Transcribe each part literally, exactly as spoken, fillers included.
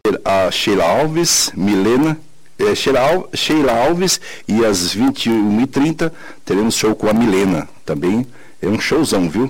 a Sheila Alves, Milena, é, Sheila, Al, Sheila Alves, e às vinte e uma e trinta teremos show com a Milena, também é um showzão, viu?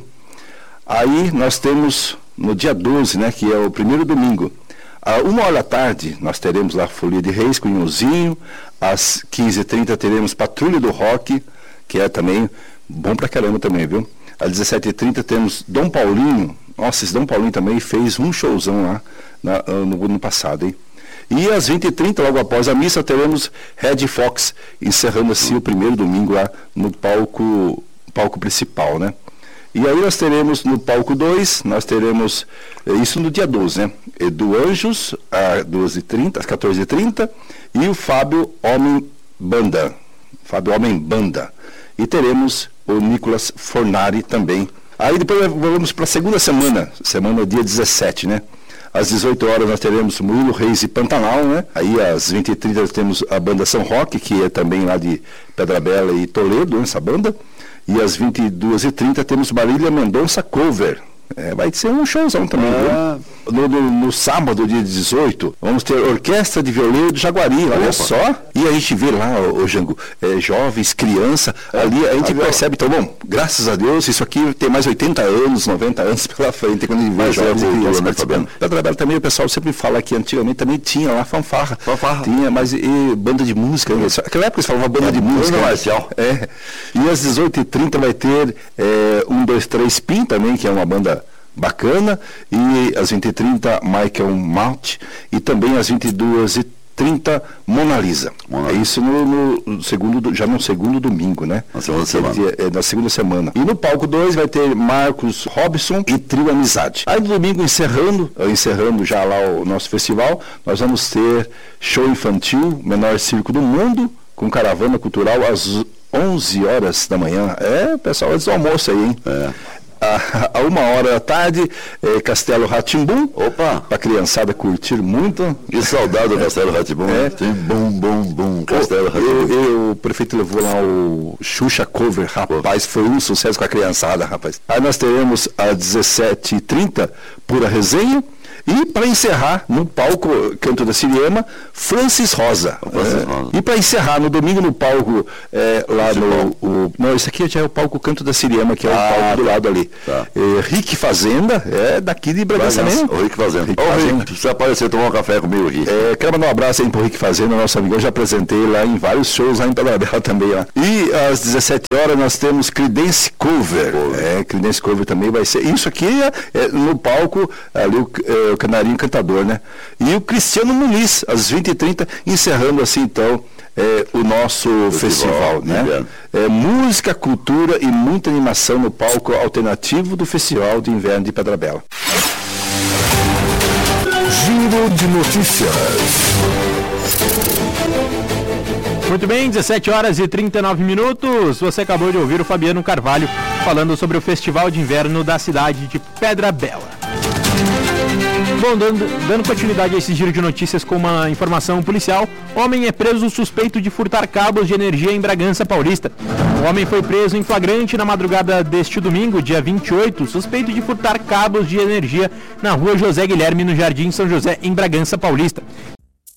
Aí nós temos no dia doze, né, que é o primeiro domingo, a uma hora da tarde nós teremos lá Folia de Reis com Inhozinho, às quinze e trinta teremos Patrulha do Rock, que é também bom pra caramba também, viu? Às dezessete e trinta temos Dom Paulinho. Nossa, esse Dom Paulinho também fez um showzão lá na, no ano passado, hein? E às vinte e trinta, logo após a missa, teremos Red Fox, encerrando assim o primeiro domingo lá no palco, palco principal, né? E aí nós teremos no palco dois, nós teremos, isso no dia doze, né? Edu Anjos, às doze e trinta, às quatorze e trinta, e o Fábio Homem Banda. Fábio Homem Banda. E teremos o Nicolas Fornari também. Aí depois vamos para a segunda semana, semana dia dezessete, né? Às dezoito horas nós teremos Murilo Reis e Pantanal, né? Aí às vinte e trinta temos a banda São Roque, que é também lá de Pedra Bela e Toledo, essa banda. E às vinte e duas e trinta temos Marília Mendonça Cover. É, vai ser um showzão também, ah. no, no, no sábado, dia dezoito, vamos ter Orquestra de Violeiro do Jaguari, olha Opa. só. E a gente vê lá, ô Jango, é, jovens, criança, é, ali a gente a percebe, então, bom, graças a Deus, isso aqui tem mais oitenta anos, noventa anos pela frente, quando a gente vê Mas jovens é, e crianças né, participando. Para trabalhar também, o pessoal sempre fala que antigamente também tinha lá fanfarra. Fanfarra. Tinha, mas e, banda de música, né? Naquela época eles falavam banda é, de música. Marcial. É. E às dezoito e trinta vai ter é, um, dois, três Pin também, que é uma banda bacana, e às vinte e trinta Michael Malt, e também às vinte e duas e trinta Mona Lisa. Mona. É isso no, no segundo, já no segundo domingo, né? Na segunda semana. É, é, na segunda semana. E no palco dois vai ter Marcos Robson e Trio Amizade. Aí no domingo, encerrando, encerrando já lá o nosso festival, nós vamos ter show infantil, menor circo do mundo, com caravana cultural às onze horas da manhã. É, pessoal, antes do almoço aí, hein? É. A, a uma hora da tarde, é, Castelo Rá-Tim-Bum. Opa! Pra criançada curtir muito. Que saudade do Castelo Rá-Tim-Bum. É. Tem bum, bum, bum, Castelo Rá-Tim-Bum. O prefeito levou lá o Xuxa Cover, rapaz, foi um sucesso com a criançada, rapaz. Aí nós teremos às dezessete e trinta, Pura Resenha. E para encerrar, no palco Canto da Siriema, Francis Rosa. Francis é, Rosa. E para encerrar, no domingo no palco, é, lá no... O, não, esse aqui já é o palco Canto da Siriema, que é ah, o palco do lado ali. Tá. É, Rick Fazenda, é daqui de Bragança mesmo. O Rick Fazenda. Ô, Rick, Rick, precisa aparecer tomar um café comigo, Rick. É, quero mandar um abraço aí pro Rick Fazenda, nosso amigão, já apresentei lá em vários shows lá em Pedra Bela também, ó. E às dezessete horas nós temos Creedence Cover. Cover. É, Creedence Cover também vai ser. Isso aqui é, é no palco, ali o, é, o Canarinho Cantador, né? E o Cristiano Muniz, às vinte e trinta, encerrando assim então é, o nosso festival, festival né? É, música, cultura e muita animação no palco alternativo do Festival de Inverno de Pedra Bela. Giro de notícias. Muito bem, dezessete horas e trinta e nove minutos. Você acabou de ouvir o Fabiano Carvalho falando sobre o Festival de Inverno da cidade de Pedra Bela. Bom, dando, dando continuidade a esse giro de notícias com uma informação policial, homem é preso suspeito de furtar cabos de energia em Bragança Paulista. O homem foi preso em flagrante na madrugada deste domingo, dia vinte e oito, suspeito de furtar cabos de energia na rua José Guilherme, no Jardim São José, em Bragança Paulista.